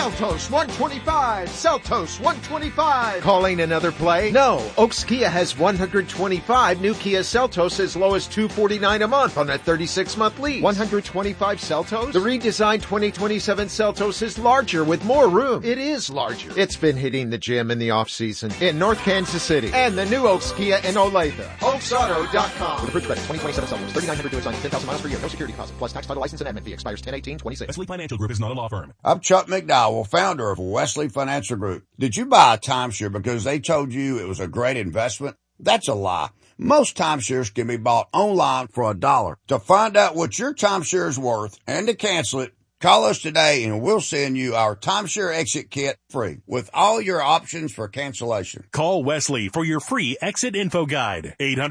Seltos 125. Seltos 125. Calling another play? No. Oaks Kia has 125 new Kia Seltos as low as $249 a month on a 36-month lease. 125 Seltos? The redesigned 2027 Seltos is larger with more room. It is larger. It's been hitting the gym in the off-season in North Kansas City. And the new Oaks Kia in Olathe. OaksAuto.com. With approved credit, 2027 Seltos, 3,900 to its on 10,000 miles per year. No security deposit. Plus tax, title, license, and admin fee expires 10/18/26. Wesley Financial Group is not a law firm. I'm Chuck McDowell, founder of Wesley Financial Group. Did you buy a timeshare because they told you it was a great investment? That's a lie. Most timeshares can be bought online for $1. To find out what your timeshare is worth and to cancel it, call us today and we'll send you our timeshare exit kit free with all your options for cancellation. Call Wesley for your free exit info guide.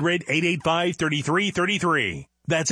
800-885-3333. That's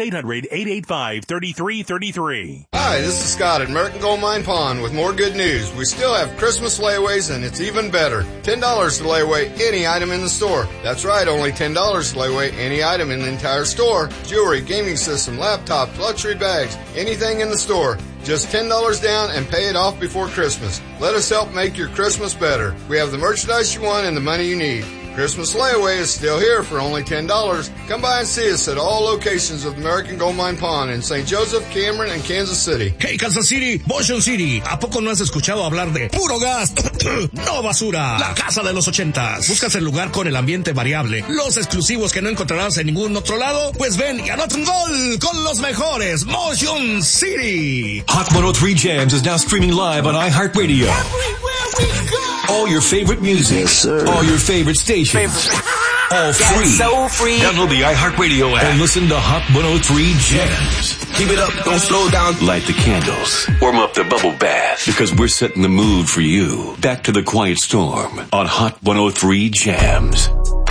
800-885-3333. Hi, this is Scott at American Gold Mine Pawn with more good news. We still have Christmas layaways and it's even better. $10 to lay away any item in the store. That's right, only $10 to lay away any item in the entire store. Jewelry, gaming system, laptops, luxury bags, anything in the store. Just $10 down and pay it off before Christmas. Let us help make your Christmas better. We have the merchandise you want and the money you need. Christmas layaway is still here for only $10. Come by and see us at all locations of American Gold Mine Pawn in St. Joseph, Cameron, and Kansas City. Hey, Kansas City, Motion City, ¿a poco no has escuchado hablar de Puro Gas, no basura? La casa de los 80s. ¿Buscas el lugar con el ambiente variable, los exclusivos que no encontrarás en ningún otro lado? Pues ven y anota un gol con los mejores. Motion City. Hot 103 Jams is now streaming live on iHeartRadio. Everywhere we go. All your favorite music. Yes, sir. All your favorite stations. All free. So free. Download the iHeartRadio app and listen to Hot 103 Jams. Keep it up. Don't slow down. Light the candles. Warm up the bubble bath. Because we're setting the mood for you. Back to the quiet storm on Hot 103 Jams.